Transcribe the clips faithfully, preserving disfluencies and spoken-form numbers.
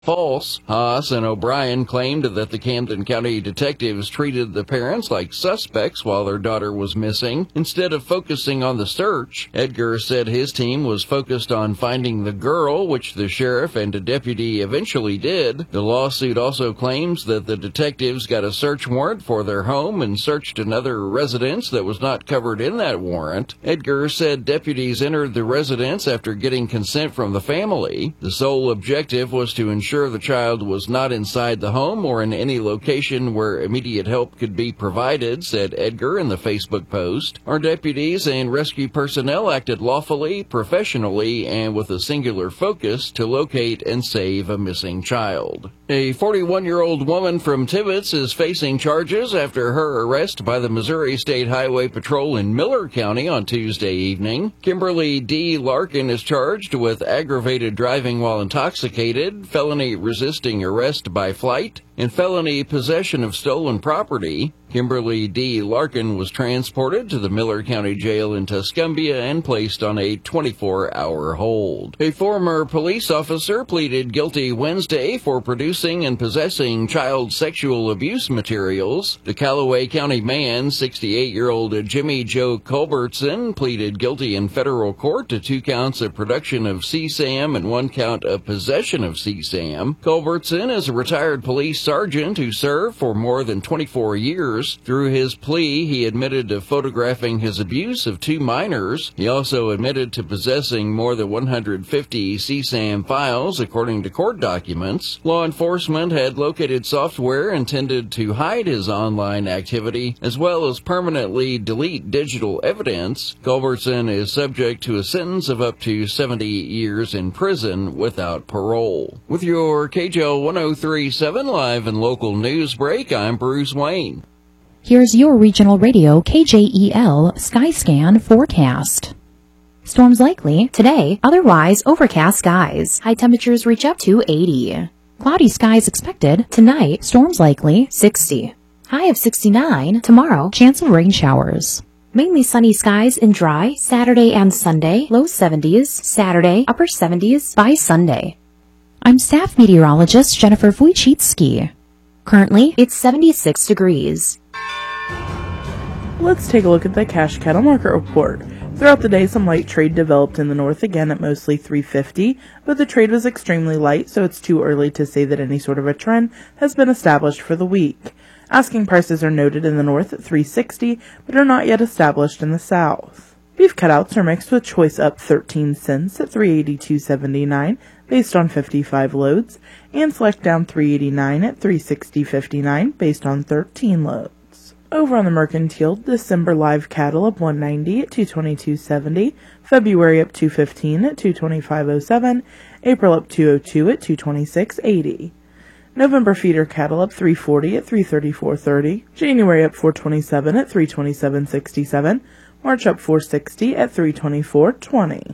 False. Haas and O'Brien claimed that the Camden County detectives treated the parents like suspects while their daughter was missing, instead of focusing on the search. Edgar said his team was focused on finding the girl, which the sheriff and a deputy eventually did. The lawsuit also claims that the detectives got a search warrant for their home and searched another residence that was not covered in that warrant. Edgar said deputies entered the residence after getting consent from the family. The sole objective was to ensure the child was not inside the home or in any location where immediate help could be provided, said Edgar in the Facebook post. Our deputies and rescue personnel acted lawfully, professionally, and with a singular focus to locate and save a missing child. A forty-one-year-old woman from Tibbetts is facing charges after her arrest by the Missouri State Highway Patrol in Miller County on Tuesday evening. Kimberly D. Larkin is charged with aggravated driving while intoxicated, felony resisting arrest by flight, and felony possession of stolen property. Kimberly D. Larkin was transported to the Miller County Jail in Tuscumbia and placed on a twenty-four hour hold. A former police officer pleaded guilty Wednesday for producing and possessing child sexual abuse materials. The Callaway County man, sixty-eight-year-old Jimmy Joe Culbertson, pleaded guilty in federal court to two counts of production of C SAM and one count of possession of C SAM. Culbertson is a retired police sergeant who served for more than twenty-four years. Through his plea, he admitted to photographing his abuse of two minors. He also admitted to possessing more than one hundred fifty C SAM files, according to court documents. Law enforcement had located software intended to hide his online activity, as well as permanently delete digital evidence. Culbertson is subject to a sentence of up to seventy years in prison without parole. With your K J L one oh three point seven live and local news break, I'm Bruce Wayne. Here's your regional radio K J E L Skyscan forecast. Storms likely today, otherwise overcast skies. High temperatures reach up to eighty. Cloudy skies expected tonight, storms likely sixty. High of sixty-nine tomorrow, chance of rain showers. Mainly sunny skies and dry Saturday and Sunday, low seventies, Saturday, upper seventies by Sunday. I'm staff meteorologist Jennifer Wojcicki. Currently, it's seventy-six degrees. Let's take a look at the cash cattle market report. Throughout the day, some light trade developed in the north again at mostly three fifty, but the trade was extremely light, so it's too early to say that any sort of a trend has been established for the week. Asking prices are noted in the north at three sixty, but are not yet established in the south. Beef cutouts are mixed with choice up thirteen cents at three eighty-two seventy-nine based on fifty-five loads, and select down three eighty-nine at three sixty fifty-nine based on thirteen loads. Over on the mercantile, December live cattle up one ninety at two twenty-two seventy, February up two fifteen at two twenty-five oh seven, April up two oh two at two twenty-six eighty. November feeder cattle up three forty at three thirty-four thirty, January up four twenty-seven at three twenty-seven sixty-seven, March up four sixty at three twenty-four twenty.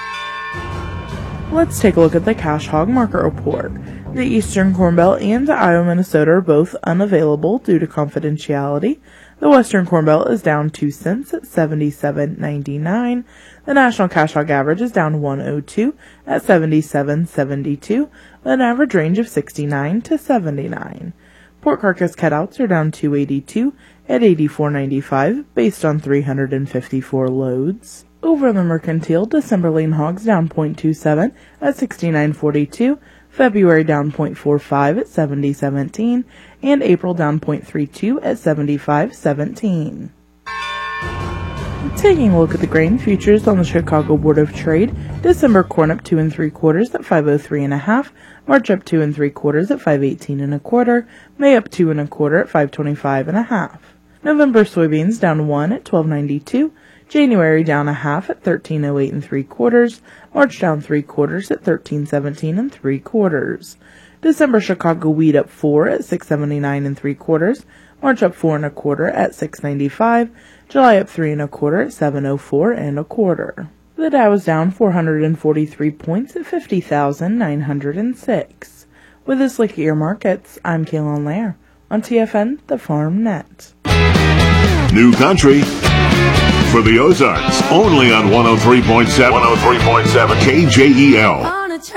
Let's take a look at the cash hog market report. The Eastern Corn Belt and Iowa, Minnesota are both unavailable due to confidentiality. The Western Corn Belt is down two cents at seventy-seven ninety-nine. The National Cash Hog average is down one oh two at seventy-seven seventy-two, with an average range of sixty-nine to seventy-nine. Pork carcass cutouts are down two eighty-two at eighty-four ninety-five based on three hundred fifty-four loads. Over in the mercantile, December lean hogs down zero point two seven at sixty-nine forty-two, February down zero point four five at seventy seventeen, and April down zero point three two at seventy-five seventeen. Taking a look at the grain futures on the Chicago Board of Trade, December corn up two and three quarters at five oh three and a half, March up two and three quarters at five eighteen and a quarter, May up two and a quarter at five twenty-five and a half. November soybeans down one at twelve ninety-two, January down a half at thirteen oh eight and three quarters, March down three quarters at thirteen seventeen and three quarters. December Chicago wheat up four at six seventy-nine and three quarters, March up four and a quarter at six ninety-five, July up three and a quarter at seven oh four and a quarter. The Dow is down four hundred forty-three points at fifty thousand nine hundred six. With this look at your markets, I'm Kaylin Lair on T F N, the Farm Net. New country for the Ozarks, only on one oh three point seven. one oh three point seven K J E L.